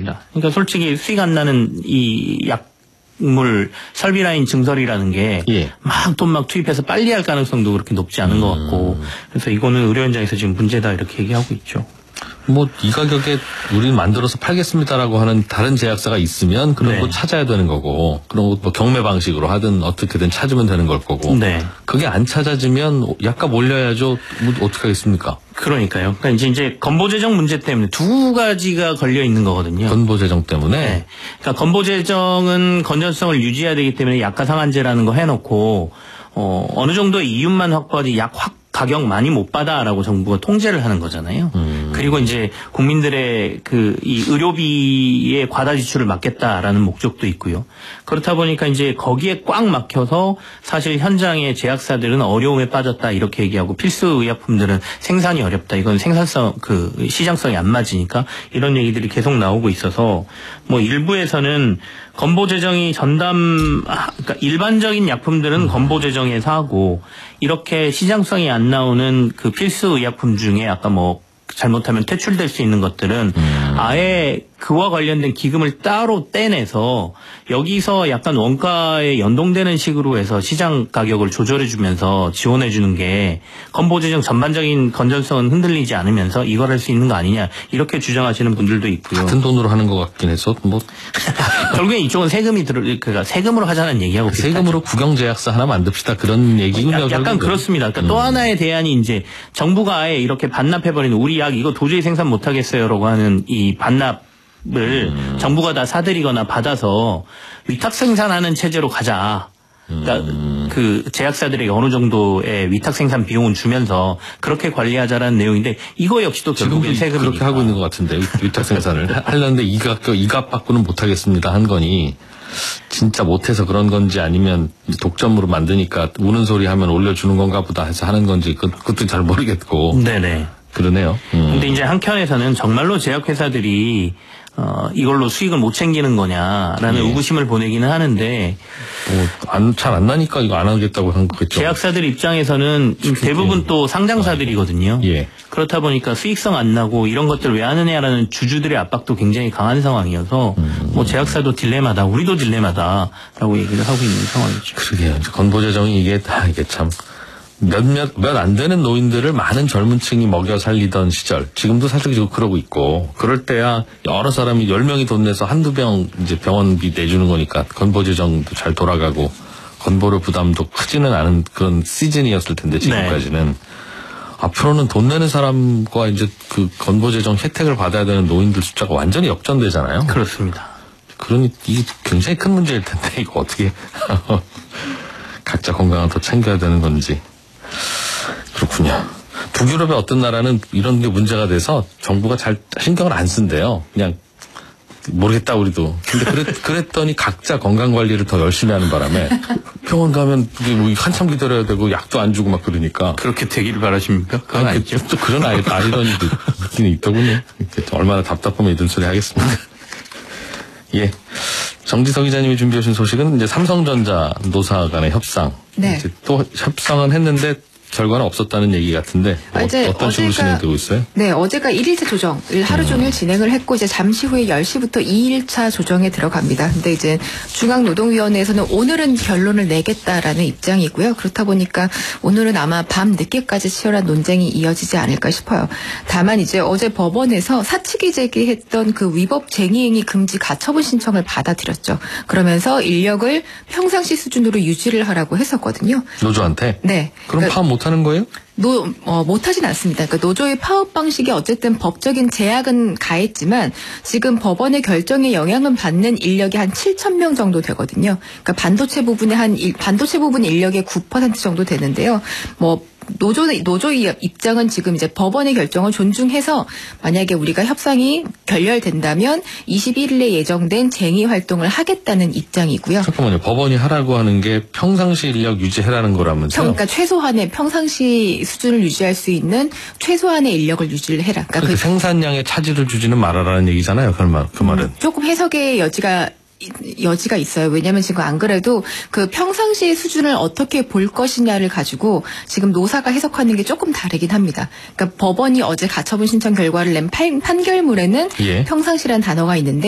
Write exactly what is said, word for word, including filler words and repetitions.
그렇습니다. 그러니까 솔직히 수익 안 나는 이 약물 설비 라인 증설이라는 게 막 돈 막 투입해서 빨리 할 가능성도 그렇게 높지 않은 음. 것 같고 그래서 이거는 의료 현장에서 지금 문제다 이렇게 얘기하고 있죠. 뭐 이 가격에 우리는 만들어서 팔겠습니다라고 하는 다른 제약사가 있으면 그런 네. 거 찾아야 되는 거고 그런 거 뭐 경매 방식으로 하든 어떻게든 찾으면 되는 걸 거고 네. 그게 안 찾아지면 약값 올려야죠. 뭐 어떻게 하겠습니까? 그러니까요. 그러니까 이제 이제 건보 재정 문제 때문에 두 가지가 걸려 있는 거거든요. 건보 재정 때문에. 네. 그러니까 건보 재정은 건전성을 유지해야 되기 때문에 약가 상한제라는 거 해놓고 어 어느 정도의 이윤만 확보하지 약 확 가격 많이 못 받아라고 정부가 통제를 하는 거잖아요. 음. 그리고 이제 국민들의 그 이 의료비의 과다 지출을 막겠다라는 목적도 있고요. 그렇다 보니까 이제 거기에 꽉 막혀서 사실 현장의 제약사들은 어려움에 빠졌다 이렇게 얘기하고 필수 의약품들은 생산이 어렵다. 이건 생산성 그 시장성이 안 맞으니까 이런 얘기들이 계속 나오고 있어서 뭐 일부에서는 건보 재정이 전담 그러니까 일반적인 약품들은 음. 건보 재정에서 하고 이렇게 시장성이 안 나오는 그 필수 의약품 중에 아까 뭐 잘못하면 퇴출될 수 있는 것들은 음. 아예 그와 관련된 기금을 따로 떼내서 여기서 약간 원가에 연동되는 식으로 해서 시장 가격을 조절해주면서 지원해주는 게 건보재정 전반적인 건전성은 흔들리지 않으면서 이걸 할 수 있는 거 아니냐 이렇게 주장하시는 분들도 있고요. 같은 돈으로 하는 것 같긴 해서 뭐 결국에 이쪽은 세금이 들어 그러니까 세금으로 하자는 얘기하고 세금으로 국영제약사 하나 만듭시다 그런 얘기군요. 약간 결국은. 그렇습니다. 그러니까 음. 또 하나의 대안이 이제 정부가 아예 이렇게 반납해버리는 우리 약 이거 도저히 생산 못하겠어요라고 하는 이 반납 을 음. 정부가 다 사들이거나 받아서 위탁 생산하는 체제로 가자. 그러니까 음. 그 제약사들에게 어느 정도의 위탁 생산 비용은 주면서 그렇게 관리하자라는 내용인데 이거 역시도 결국엔 세금이니까. 그렇게 하고 있는 것 같은데 위탁 생산을 하려는데 이값 이값 받고는 못하겠습니다 한 거니 진짜 못해서 그런 건지 아니면 독점으로 만드니까 우는 소리 하면 올려주는 건가 보다 해서 하는 건지 그, 그것도 잘 모르겠고. 네네. 그러네요. 음. 근데 이제 한켠에서는 정말로 제약회사들이 어, 이걸로 수익을 못 챙기는 거냐라는 예. 의구심을 보내기는 하는데 뭐 안 잘 안 나니까 이거 안 하겠다고 한 거겠죠. 제약사들 입장에서는 대부분 또 상장사들이거든요. 예. 그렇다 보니까 수익성 안 나고 이런 것들 왜 하느냐라는 주주들의 압박도 굉장히 강한 상황이어서 음. 뭐 제약사도 딜레마다 우리도 딜레마다라고 얘기를 하고 있는 상황이죠. 그러게요. 건보재정이 이게 다 이게 참 몇몇 몇 안 되는 노인들을 많은 젊은 층이 먹여 살리던 시절 지금도 사실 지금 그러고 있고 그럴 때야 여러 사람이 열 명이 돈 내서 한두 병 이제 병원비 내주는 거니까 건보 재정도 잘 돌아가고 건보료 부담도 크지는 않은 그런 시즌이었을 텐데 지금까지는 네. 앞으로는 돈 내는 사람과 이제 그 건보 재정 혜택을 받아야 되는 노인들 숫자가 완전히 역전되잖아요. 그렇습니다. 그러니 이게 굉장히 큰 문제일 텐데 이거 어떻게 각자 건강을 더 챙겨야 되는 건지. 그렇군요. 북유럽의 어떤 나라는 이런 게 문제가 돼서 정부가 잘 신경을 안 쓴대요. 그냥 모르겠다 우리도. 근데 그랬, 그랬더니 각자 건강관리를 더 열심히 하는 바람에 병원 가면 뭐 한참 기다려야 되고 약도 안 주고 막 그러니까. 그렇게 되기를 바라십니까? 그건 아니, 아니죠. 또 그런 아이, 아이러니도 있긴 있더군요. 얼마나 답답하면 이런 소리 하겠습니까? 예. 정지석 기자님이 준비하신 소식은 이제 삼성전자 노사 간의 협상. 네. 이제 또 협상은 했는데 결과는 없었다는 얘기 같은데 뭐 어제, 어떤 식으로 어제가, 진행되고 있어요? 네, 어제가 일 일차 조정을 하루 종일 음. 진행을 했고 이제 잠시 후에 열 시부터 이 일차 조정에 들어갑니다. 근데 이제 중앙노동위원회에서는 오늘은 결론을 내겠다라는 입장이고요. 그렇다 보니까 오늘은 아마 밤 늦게까지 치열한 논쟁이 이어지지 않을까 싶어요. 다만 이제 어제 법원에서 사측이 제기했던 그 위법 쟁의행위 금지 가처분 신청을 받아들였죠. 그러면서 인력을 평상시 수준으로 유지를 하라고 했었거든요. 노조한테? 네. 그럼 그러니까, 파업 못하는 거예요? 노, 어, 못하진 않습니다. 그러니까 노조의 파업 방식이 어쨌든 법적인 제약은 가했지만 지금 법원의 결정에 영향은 받는 인력이 한 칠천 명 정도 되거든요. 그러니까 반도체 부분의 한, 반도체 부분 인력의 구 퍼센트 정도 되는데요. 뭐, 노조, 노조의 입장은 지금 이제 법원의 결정을 존중해서 만약에 우리가 협상이 결렬된다면 이십일 일에 예정된 쟁의 활동을 하겠다는 입장이고요. 잠깐만요. 법원이 하라고 하는 게 평상시 인력 유지해라는 거라면서요? 그러니까 최소한의 평상시 수준을 유지할 수 있는 최소한의 인력을 유지를 해라. 그러니까 그 생산량에 차질을 주지는 말아라는 얘기잖아요. 그, 말, 그 말은. 음, 조금 해석의 여지가 여지가 있어요. 왜냐하면 지금 안 그래도 그 평상시의 수준을 어떻게 볼 것이냐를 가지고 지금 노사가 해석하는 게 조금 다르긴 합니다. 그러니까 법원이 어제 가처분 신청 결과를 낸 판, 판결문에는 예. 평상시라는 단어가 있는데